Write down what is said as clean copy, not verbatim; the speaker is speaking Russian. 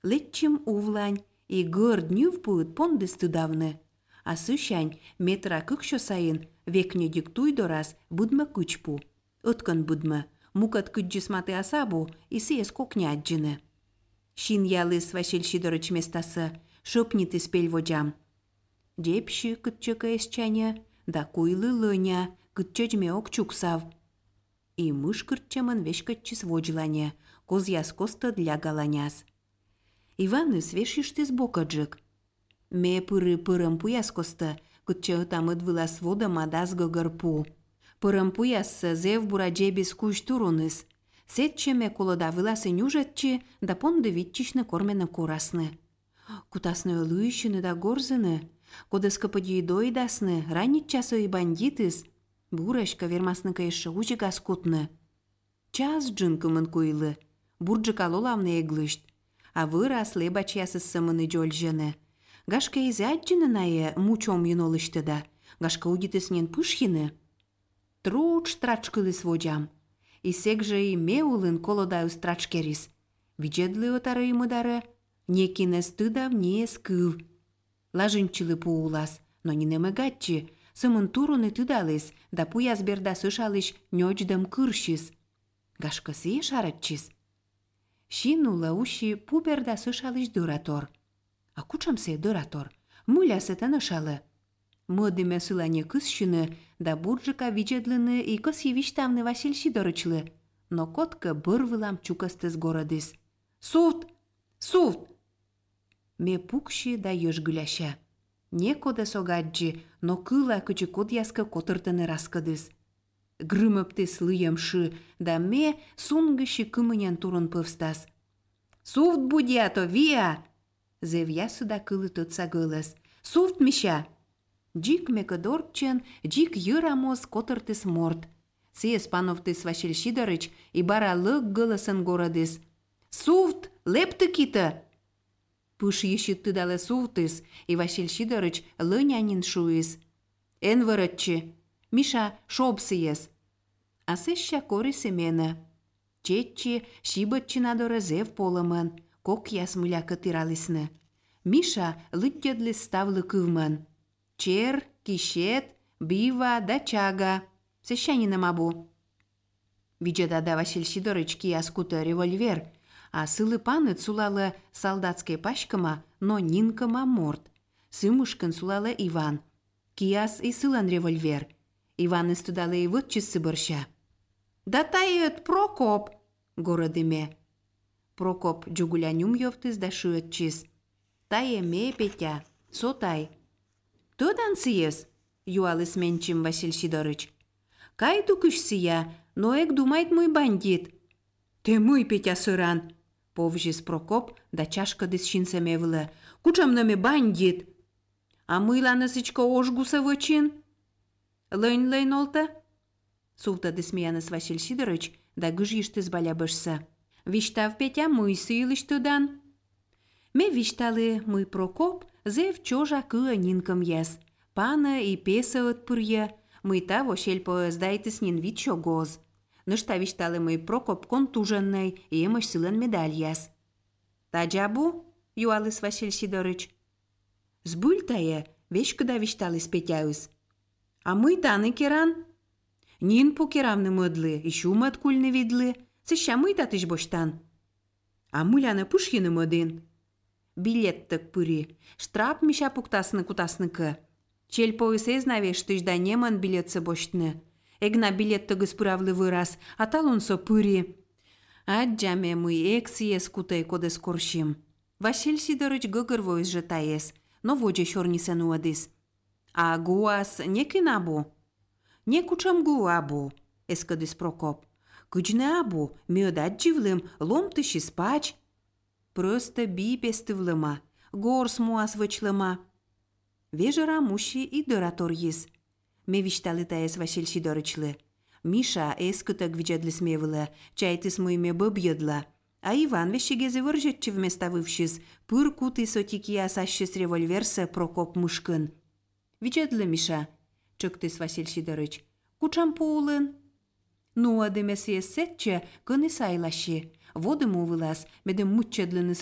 Летчим увлань, и гырднюв пуыт понды стыдавны. А сыщань метра кыкшо сайын векне диктуйдо раз будма кычпу. Ыткан будма, мукат кыджисматы асабу, и сиес кокня аджины. Шин ялыс Василь Сидорыч местасы, шыпнит испель водям. Депши кытчыка эсчаня, да куйлы лыня, кытчыжме окчуксав. И мыш кыртчамын вешкатчис воджлане, козяс коста для галаняс. Иваныс вешишты сбокаджик. Ме пырым пуяс коста, кытчы тамыд вылас вода мадас гыгырпу. Пырым пуяс зев бураджебис куштуруныс. Сетчеме колода выласы нюжетчи, да понды витчишны кормена курасны. Кутасны лыщины да горзыны, кодыска подъедойдасны, ранит часу и бандитыс, бурашка вермасны каешшы ужига скутны. Час джынкымын куйлы, бурджыка лолавны эглышт, а вырас лебач ясысымыны джольжыны. Гашка изяджыны нае мучом юнолышты да, гашка удитыснен пышхины. Труч трачкылыс водям. И сек же и меулын колодаю страчкерис. Виджедлы отары и мудары, некине стыдав не скыв. Лажынчылы пуулас, но не немегатчи, сымын туруны тыдалыс, да пуяс берда сышалыш нёчдам кыршис. Гашка сие шаратчис. Шинула уши пу берда сышалыш дуратор. А кучам се дуратор, муля сетаны шалы. Мыдыме сылане кысшыны, да буржыка виджедлыны и косъевиштамны Василь Сидорычлы. Но котка бырвылам чукастыз городыс. Суфт! Суфт! Ме пукши да ёжгыляща. Некода согаджи, но кыла кычы код яска котыртыны раскадыс. Грымыптыс лыемшы, да ме сунгыщи кымынен турын пывстас. Суфт будято, вия! Зевьясу да кылы тотса гылыс. Суфт миша! Джик мекадорчен, джик йырамоз котыртыс морд. Сиес пановтыс Василь Сидорыч и бара лык гылысын городыс. Суфт, лепты кита! Пыш ещит тыдалы суфтыс, и Василь Сидорыч лынянин шуис. Эн вырытчы, Миша шобсыес. А сыща коры семена. Четчи шибытчы надоры зев полымын, кок яс мыляка тыралысны. Миша лыттедлы ставлы кывмын. Чер, кишет, бива да чага. Сещанина мабу. Виджеда да Василь Сидорыч кияс куты револьвер, а сылы паны цулалы солдатская пачкама, но нинкама морд. Сымышкын сулалы Иван. Кияс и сылан револьвер. Иван истудалы и вот часы борща. Да тает Прокоп, городыме. Прокоп джугулянюм ёвтыз да шует чиз. Тае ме Петя, сотай. Тодан сиес, юалыс менчим Василь Сидорыч. Кай тукыш сия, но эк думает мой бандит. Ты мой Петя сыран, повжис Прокоп, да чашка дыс шинцеме вылы. Кучам наме бандит. А мыйланы сычка ожгуса вычин? Лынь олта? Султа дысмеяныс Василь Сидорыч, да гыжиштыз баля бышса. Виштав Петя мый сыйлыш тудан. Ме вишталы мый Прокоп, зев чожа кыа нинкам яс. Пана и песа от пырья, мый таво шельпо сдайтыс нин вичо гоз. Нышта вишталы мый Прокоп контуженный, и эмыш сылен медаль яс. Таджабу, юалыс Василь Сидорыч. Сбультае, вешкада вишталыс Петяус. А мый таны керан? Нин по керамны мыдлы, и шумат кульны видлы, сыща мый татыш боштан. А мыляны пушхины мыдын. Билеттык пыри, штрап миша пуктасны кутасныка. Чел поясез навештыш да неман билетсы боштны. Эгна билеттыгыз пыравлы вырас, а талонсо пыри. Аджаме мый эксиес кутай кодес коршим. Василь Сидорыч гыгыр войс жытаес, но воджа шорнисен уадыс. А гуас не кинабу? Не кучам гуабу, эскадыс Прокоп. Кычны абу, мёдат живлым, ломтыш испач. Просто бипестывлыма, горс муас вычлыма. Вежера муши и дуратор ес. Ме вишталы таес Василь Сидорычлы. Миша эскытак виджадлы смевыла, чайтыс мыйме бобьедла. А Иван вещегезе выржетчи вместо вывшис, пыр куты сотики асащис револьверса Прокоп мышкын. Виджадлы, Миша, чыктыс Василь Сидорыч. Кучам пуулын? Ну, адыме сетче, кыны сайлащи. Водым увылас, медем муччедлыны